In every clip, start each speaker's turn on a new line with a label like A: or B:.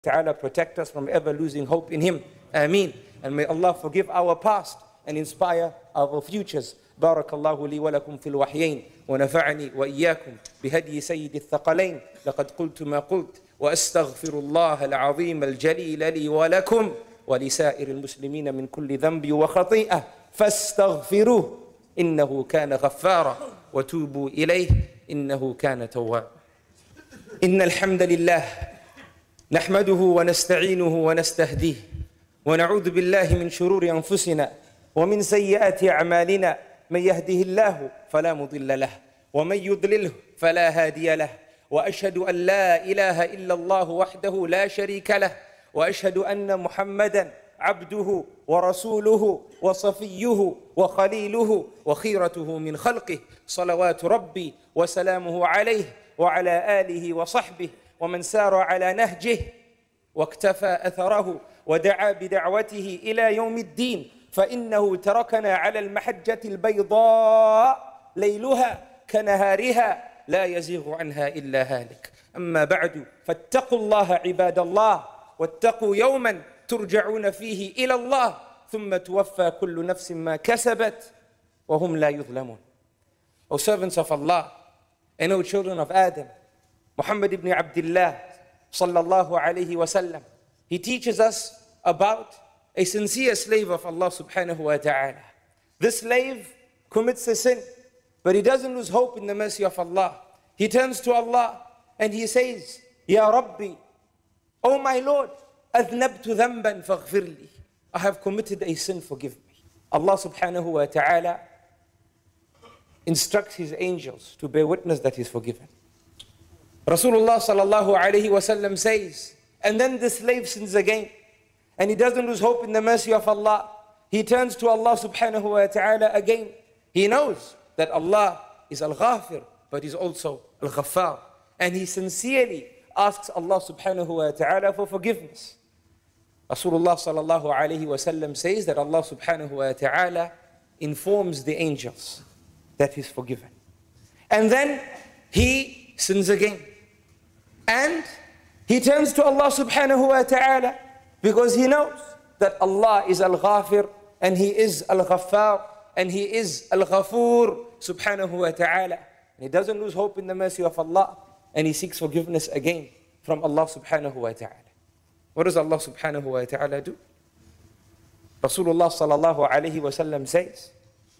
A: Ta'ala protect us from ever losing hope in Him. Ameen. And may Allah forgive our past and inspire our futures. بارك الله لي ولكم في الوحيين ونفعني وإياكم بهدي سيد الثقلين لقد قلت ما قلت وأستغفر الله العظيم الجليل لي ولكم ولسائر المسلمين من كل ذنب وخطيئة فاستغفروه إنه كان غفارا وتوبوا إليه إنه كان توابا. إن الحمد لله نحمده ونستعينه ونستهديه ونعوذ بالله من شرور أنفسنا ومن سيئات أعمالنا. من يهده الله فلا مضل له ومن يضلله فلا هادي له وأشهد أن لا إله إلا الله وحده لا شريك له وأشهد أن محمدا عبده ورسوله وصفيه وخليله وخيرته من خلقه صلوات ربي وسلامه عليه وعلى آله وصحبه ومن سار على نهجه واكتفى أثره ودعا بدعوته إلى يوم الدين. فإنه تركنا على المحجة البيضاء ليلها كنهارها لا يزيغ عنها إلا هالك. أما بعد فاتقوا الله عباد الله واتقوا يوما ترجعون فيه إلى الله ثم توفى كل نفس ما كسبت وهم لا يظلمون. O servants of Allah and O children of Adam, Muhammad ibn Abdullah sallallahu alayhi wa sallam, he teaches us about a sincere slave of Allah subhanahu wa ta'ala. This slave commits a sin, but he doesn't lose hope in the mercy of Allah. He turns to Allah and he says, Ya Rabbi, O my Lord, أذنبت ذنبا فاغفر لي. I have committed a sin, forgive me. Allah subhanahu wa ta'ala instructs His angels to bear witness that He is forgiven. Rasulullah sallallahu alayhi wa sallam says, and then the slave sins again, and he doesn't lose hope in the mercy of Allah. He turns to Allah subhanahu wa ta'ala again. He knows that Allah is Al-Ghafir, but He's also Al-Ghaffar. And he sincerely asks Allah subhanahu wa ta'ala for forgiveness. Rasulullah sallallahu alayhi wa sallam says that Allah subhanahu wa ta'ala informs the angels that He's forgiven. And then he sins again. And he turns to Allah subhanahu wa ta'ala because he knows that Allah is Al-Ghafir and He is Al-Ghaffar and He is Al-Ghafur subhanahu wa ta'ala. And he doesn't lose hope in the mercy of Allah and he seeks forgiveness again from Allah subhanahu wa ta'ala. What does Allah subhanahu wa ta'ala do? Rasulullah sallallahu alayhi wa sallam says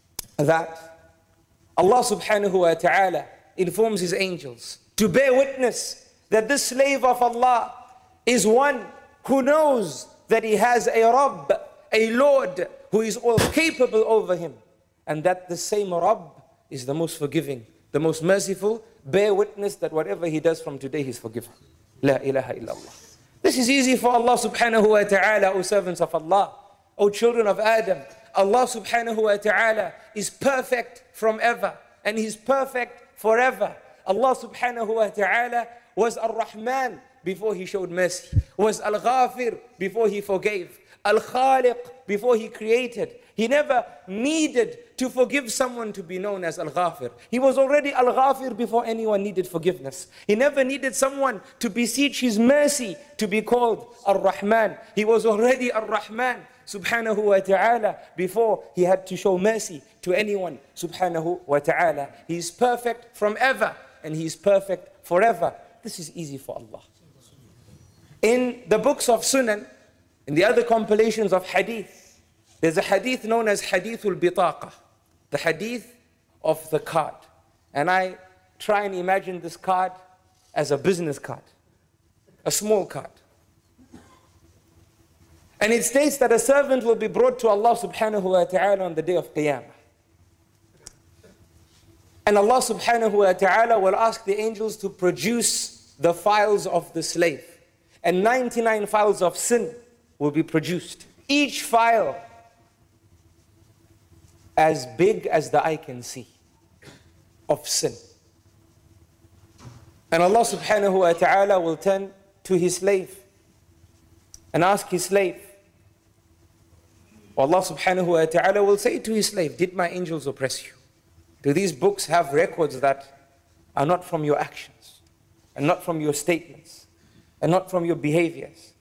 A: that Allah subhanahu wa ta'ala informs His angels to bear witness that this slave of Allah is one who knows that he has a Rabb, a Lord who is all capable over him, and that the same Rabb is the most forgiving, the most merciful. Bear witness that whatever he does from today he's forgiven. La ilaha illallah. This is easy for Allah subhanahu wa ta'ala, O servants of Allah, O children of Adam. Allah subhanahu wa ta'ala is perfect from ever and He's perfect forever. Allah subhanahu wa ta'ala was Ar-Rahman before He showed mercy, was Al-Ghafir before He forgave, Al-Khaliq before He created. He never needed to forgive someone to be known as Al-Ghafir. He was already Al-Ghafir before anyone needed forgiveness. He never needed someone to beseech His mercy to be called Ar-Rahman. He was already Ar-Rahman subhanahu wa ta'ala before He had to show mercy to anyone subhanahu wa ta'ala. He is perfect from ever and He is perfect forever. This is easy for Allah. In the books of Sunan, in the other compilations of hadith, there's a hadith known as Hadithul Bitaqa, the hadith of the card. And I try and imagine this card as a business card, a small card. And it states that a servant will be brought to Allah subhanahu wa ta'ala on the day of Qiyamah. And Allah subhanahu wa ta'ala will ask the angels to produce the files of the slave. And 99 files of sin will be produced. Each file as big as the eye can see of sin. And Allah subhanahu wa ta'ala will turn to His slave and ask His slave. Allah subhanahu wa ta'ala will say to His slave, did my angels oppress you? Do these books have records that are not from your actions and not from your statements? and not from your behaviors.